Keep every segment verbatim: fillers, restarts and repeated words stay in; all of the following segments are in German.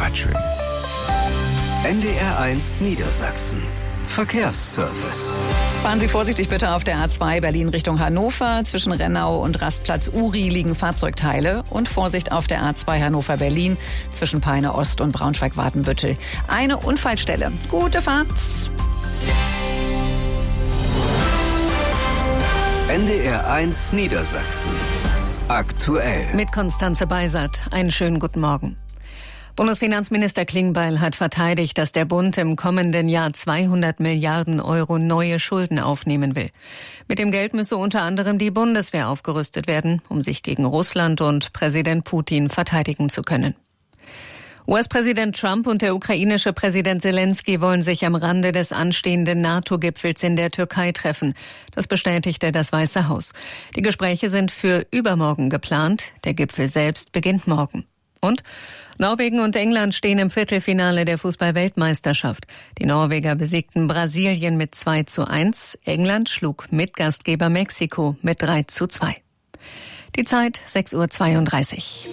Privatschön. N D R eins Niedersachsen. Verkehrsservice. Fahren Sie vorsichtig bitte auf der A zwei Berlin Richtung Hannover. Zwischen Rennau und Rastplatz Uri liegen Fahrzeugteile. Und Vorsicht auf der A zwei Hannover-Berlin zwischen Peine Ost und Braunschweig-Watenbüttel. Eine Unfallstelle. Gute Fahrt. N D R eins Niedersachsen. Aktuell. Mit Konstanze Beisert. Einen schönen guten Morgen. Bundesfinanzminister Klingbeil hat verteidigt, dass der Bund im kommenden Jahr zweihundert Milliarden Euro neue Schulden aufnehmen will. Mit dem Geld müsse unter anderem die Bundeswehr aufgerüstet werden, um sich gegen Russland und Präsident Putin verteidigen zu können. U S-Präsident Trump und der ukrainische Präsident Zelensky wollen sich am Rande des anstehenden NATO-Gipfels in der Türkei treffen. Das bestätigte das Weiße Haus. Die Gespräche sind für übermorgen geplant. Der Gipfel selbst beginnt morgen. Und Norwegen und England stehen im Viertelfinale der Fußball-Weltmeisterschaft. Die Norweger besiegten Brasilien mit zwei zu eins. England schlug Mitgastgeber Mexiko mit drei zu zwei. Die Zeit sechs Uhr zweiunddreißig.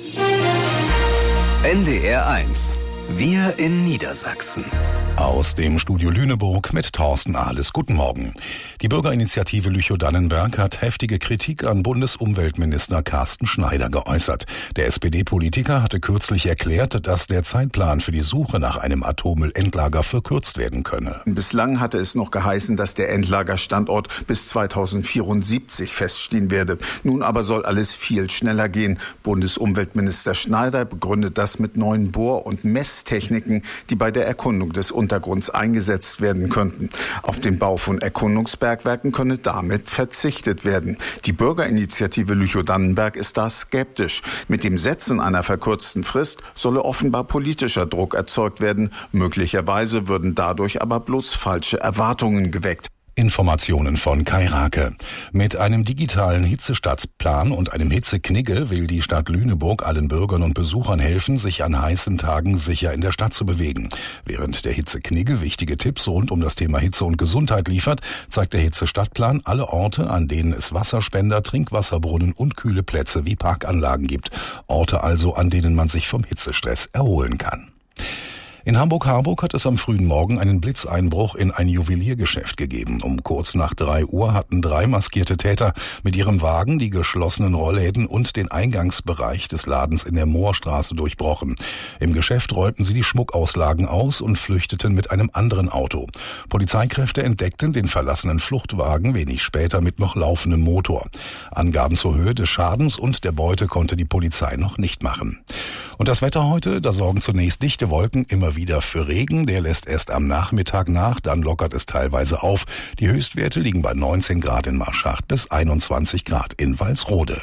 N D R eins. Wir in Niedersachsen. Aus dem Studio Lüneburg mit Thorsten Ahles. Guten Morgen. Die Bürgerinitiative Lüchow-Dannenberg hat heftige Kritik an Bundesumweltminister Carsten Schneider geäußert. Der S P D-Politiker hatte kürzlich erklärt, dass der Zeitplan für die Suche nach einem Atommüllendlager verkürzt werden könne. Bislang hatte es noch geheißen, dass der Endlagerstandort bis zweitausendvierundsiebzig feststehen werde. Nun aber soll alles viel schneller gehen. Bundesumweltminister Schneider begründet das mit neuen Bohr- und Messtechniken, die bei der Erkundung des Untergrunds eingesetzt werden könnten. Auf den Bau von Erkundungsbergwerken könne damit verzichtet werden. Die Bürgerinitiative Lüchow-Dannenberg ist da skeptisch. Mit dem Setzen einer verkürzten Frist solle offenbar politischer Druck erzeugt werden. Möglicherweise würden dadurch aber bloß falsche Erwartungen geweckt. Informationen von Kai Rake. Mit einem digitalen Hitzestadtplan und einem Hitzeknigge will die Stadt Lüneburg allen Bürgern und Besuchern helfen, sich an heißen Tagen sicher in der Stadt zu bewegen. Während der Hitzeknigge wichtige Tipps rund um das Thema Hitze und Gesundheit liefert, zeigt der Hitzestadtplan alle Orte, an denen es Wasserspender, Trinkwasserbrunnen und kühle Plätze wie Parkanlagen gibt. Orte also, an denen man sich vom Hitzestress erholen kann. In Hamburg-Harburg hat es am frühen Morgen einen Blitzeinbruch in ein Juweliergeschäft gegeben. Um kurz nach drei Uhr hatten drei maskierte Täter mit ihrem Wagen die geschlossenen Rollläden und den Eingangsbereich des Ladens in der Moorstraße durchbrochen. Im Geschäft räumten sie die Schmuckauslagen aus und flüchteten mit einem anderen Auto. Polizeikräfte entdeckten den verlassenen Fluchtwagen wenig später mit noch laufendem Motor. Angaben zur Höhe des Schadens und der Beute konnte die Polizei noch nicht machen. Und das Wetter heute, da sorgen zunächst dichte Wolken immer wieder für Regen. Der lässt erst am Nachmittag nach, dann lockert es teilweise auf. Die Höchstwerte liegen bei neunzehn Grad in Marschacht bis einundzwanzig Grad in Walsrode.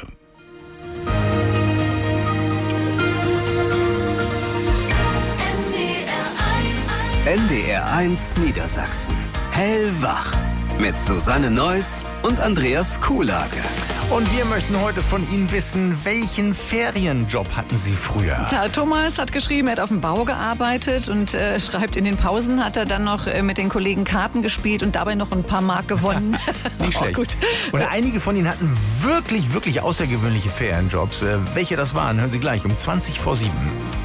N D R eins Niedersachsen. Hellwach. Mit Susanne Neuss und Andreas Kuhlage. Und wir möchten heute von Ihnen wissen, welchen Ferienjob hatten Sie früher? Ja, Thomas hat geschrieben, er hat auf dem Bau gearbeitet und äh, schreibt, in den Pausen hat er dann noch äh, mit den Kollegen Karten gespielt und dabei noch ein paar Mark gewonnen. Nicht schlecht. Oh, gut. Und einige von Ihnen hatten wirklich, wirklich außergewöhnliche Ferienjobs. Äh, welche das waren, hören Sie gleich um zwanzig vor sieben.